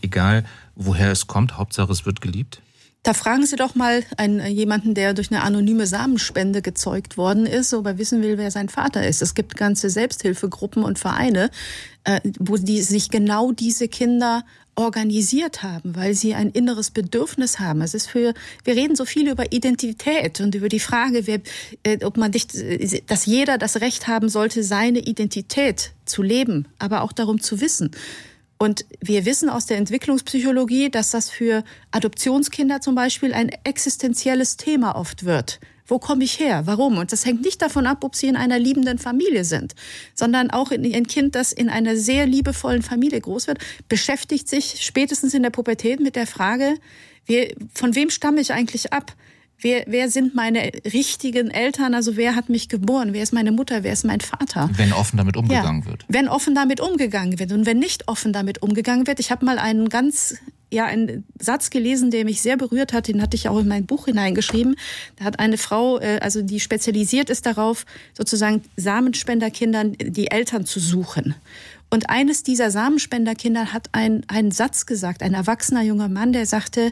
eigentlich egal, woher es kommt, Hauptsache es wird geliebt? Da fragen Sie doch mal jemanden, der durch eine anonyme Samenspende gezeugt worden ist, ob er wissen will, wer sein Vater ist. Es gibt ganze Selbsthilfegruppen und Vereine, wo sich genau diese Kinder organisiert haben, weil sie ein inneres Bedürfnis haben. Wir reden so viel über Identität und über die Frage, dass jeder das Recht haben sollte, seine Identität zu leben, aber auch darum zu wissen. Und wir wissen aus der Entwicklungspsychologie, dass das für Adoptionskinder zum Beispiel ein existenzielles Thema oft wird. Wo komme ich her? Warum? Und das hängt nicht davon ab, ob sie in einer liebenden Familie sind, sondern auch ein Kind, das in einer sehr liebevollen Familie groß wird, beschäftigt sich spätestens in der Pubertät mit der Frage, von wem stamme ich eigentlich ab? Wer sind meine richtigen Eltern? Also wer hat mich geboren? Wer ist meine Mutter? Wer ist mein Vater? Wenn offen damit umgegangen wird. Wenn offen damit umgegangen wird. Und wenn nicht offen damit umgegangen wird. Ich habe mal einen Satz gelesen, der mich sehr berührt hat. Den hatte ich auch in mein Buch hineingeschrieben. Da hat eine Frau, die spezialisiert ist darauf, sozusagen Samenspenderkindern die Eltern zu suchen. Und eines dieser Samenspenderkinder hat einen Satz gesagt. Ein erwachsener junger Mann, der sagte,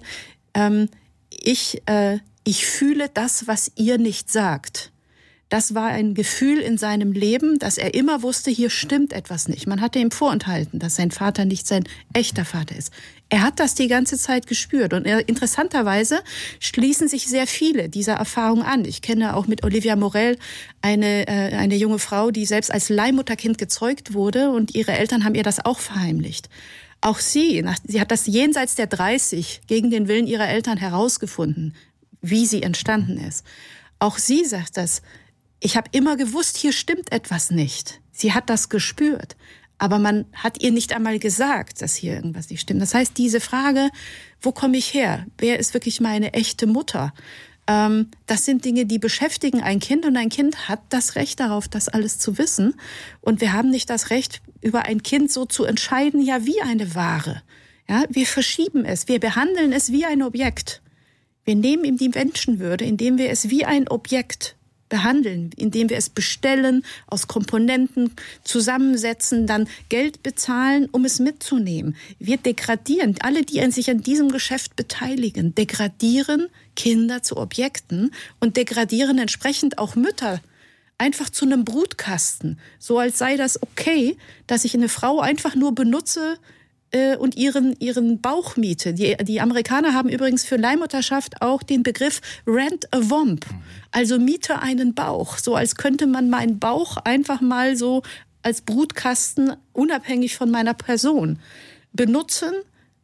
ich fühle das, was ihr nicht sagt. Das war ein Gefühl in seinem Leben, dass er immer wusste, hier stimmt etwas nicht. Man hatte ihm vorenthalten, dass sein Vater nicht sein echter Vater ist. Er hat das die ganze Zeit gespürt. Und interessanterweise schließen sich sehr viele dieser Erfahrungen an. Ich kenne auch mit Olivia Morel eine junge Frau, die selbst als Leihmutterkind gezeugt wurde. Und ihre Eltern haben ihr das auch verheimlicht. Auch sie hat das jenseits der 30 gegen den Willen ihrer Eltern herausgefunden, wie sie entstanden ist. Auch sie sagt das, ich habe immer gewusst, hier stimmt etwas nicht. Sie hat das gespürt, aber man hat ihr nicht einmal gesagt, dass hier irgendwas nicht stimmt. Das heißt, diese Frage, wo komme ich her? Wer ist wirklich meine echte Mutter? Das sind Dinge, die beschäftigen ein Kind und ein Kind hat das Recht darauf, das alles zu wissen. Und wir haben nicht das Recht, über ein Kind so zu entscheiden, ja, wie eine Ware. Ja, wir verschieben es, wir behandeln es wie ein Objekt. Wir nehmen ihm die Menschenwürde, indem wir es wie ein Objekt behandeln, indem wir es bestellen, aus Komponenten zusammensetzen, dann Geld bezahlen, um es mitzunehmen. Wir degradieren, alle, die sich an diesem Geschäft beteiligen, degradieren Kinder zu Objekten und degradieren entsprechend auch Mütter einfach zu einem Brutkasten. So als sei das okay, dass ich eine Frau einfach nur benutze, und ihren Bauch miete. Die Amerikaner haben übrigens für Leihmutterschaft auch den Begriff Rent a Womb, also miete einen Bauch, so als könnte man meinen Bauch einfach mal so als Brutkasten unabhängig von meiner Person benutzen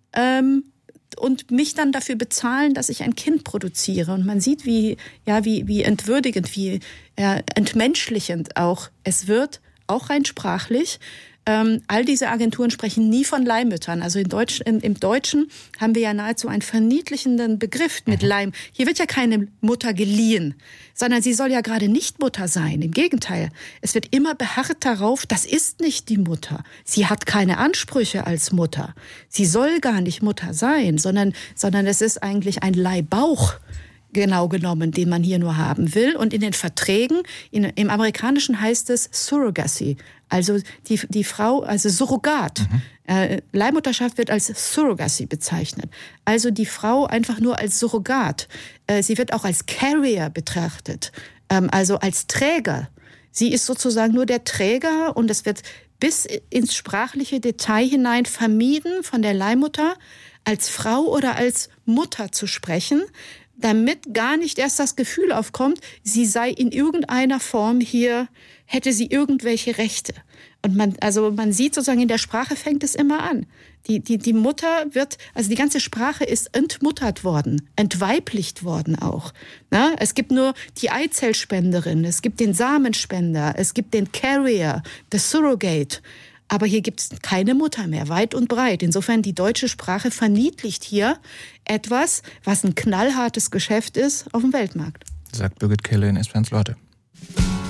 und mich dann dafür bezahlen, dass ich ein Kind produziere. Und man sieht, wie entwürdigend, wie entmenschlichend auch es wird, auch rein sprachlich. All diese Agenturen sprechen nie von Leihmüttern. Also im Deutschen haben wir ja nahezu einen verniedlichenden Begriff mit Leih. Hier wird ja keine Mutter geliehen, sondern sie soll ja gerade nicht Mutter sein. Im Gegenteil, es wird immer beharrt darauf, das ist nicht die Mutter. Sie hat keine Ansprüche als Mutter. Sie soll gar nicht Mutter sein, sondern es ist eigentlich ein Leihbauch, genau genommen, den man hier nur haben will. Und in den Verträgen, im Amerikanischen heißt es Surrogacy, also die Frau, also Surrogat. Leihmutterschaft wird als Surrogacy bezeichnet. Also die Frau einfach nur als Surrogat. Sie wird auch als Carrier betrachtet, also als Träger. Sie ist sozusagen nur der Träger und es wird bis ins sprachliche Detail hinein vermieden, von der Leihmutter als Frau oder als Mutter zu sprechen, damit gar nicht erst das Gefühl aufkommt, sie sei in irgendeiner Form hier, hätte sie irgendwelche Rechte. Und man sieht sozusagen, in der Sprache fängt es immer an. Die Mutter die ganze Sprache ist entmuttert worden, entweiblicht worden auch. Na, es gibt nur die Eizellspenderin, es gibt den Samenspender, es gibt den Carrier, the Surrogate. Aber hier gibt es keine Mutter mehr, weit und breit. Insofern, die deutsche Sprache verniedlicht hier etwas, was ein knallhartes Geschäft ist auf dem Weltmarkt. Sagt Birgit Kehle in SWR1 Leute.